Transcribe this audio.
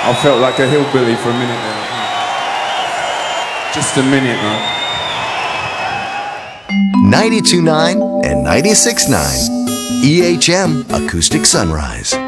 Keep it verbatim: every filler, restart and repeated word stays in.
I felt like a hillbilly for a minute there. Just a minute, man. ninety-two point nine and ninety-six point nine E H M Acoustic Sunrise.